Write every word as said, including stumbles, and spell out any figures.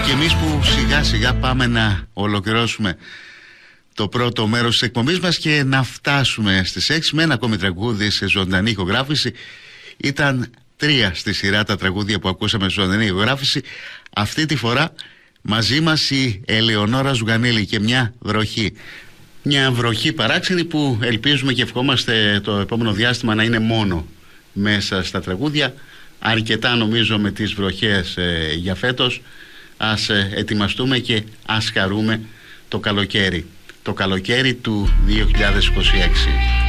Και εμείς που σιγά σιγά πάμε να ολοκληρώσουμε το πρώτο μέρος της εκπομπής μας και να φτάσουμε στις έξι με ένα ακόμη τραγούδι σε ζωντανή ηχογράφηση. Ήταν τρία στη σειρά τα τραγούδια που ακούσαμε σε ζωντανή ηχογράφηση. Αυτή τη φορά μαζί μας η Ελεονόρα Ζουγανίλη και μια βροχή. Μια βροχή παράξενη που ελπίζουμε και ευχόμαστε το επόμενο διάστημα να είναι μόνο μέσα στα τραγούδια. Αρκετά νομίζω με τις βροχές ε, για φέτος. Ας ε, ετοιμαστούμε και ας χαρούμε το καλοκαίρι. Το καλοκαίρι του δύο χιλιάδες είκοσι έξι.